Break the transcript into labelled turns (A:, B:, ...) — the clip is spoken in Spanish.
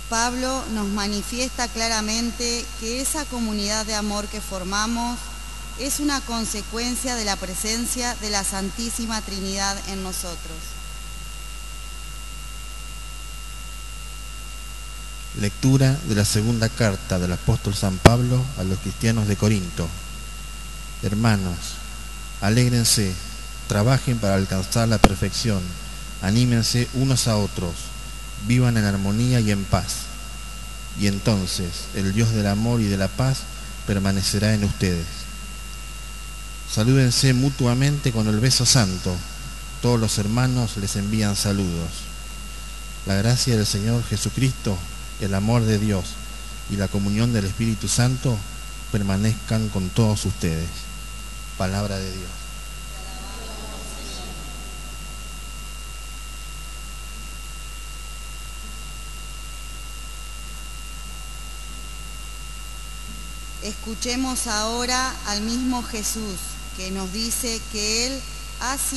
A: Pablo nos manifiesta claramente que esa comunidad de amor que formamos es una consecuencia de la presencia de la Santísima Trinidad en nosotros.
B: Lectura de la segunda carta del apóstol San Pablo a los cristianos de Corinto. Hermanos, alégrense, trabajen para alcanzar la perfección, anímense unos a otros, vivan en armonía y en paz. Y entonces el Dios del amor y de la paz permanecerá en ustedes. Salúdense mutuamente con el beso santo. Todos los hermanos les envían saludos. La gracia del Señor Jesucristo, el amor de Dios y la comunión del Espíritu Santo permanezcan con todos ustedes. Palabra de Dios.
A: Escuchemos ahora al mismo Jesús que nos dice que Él ha sido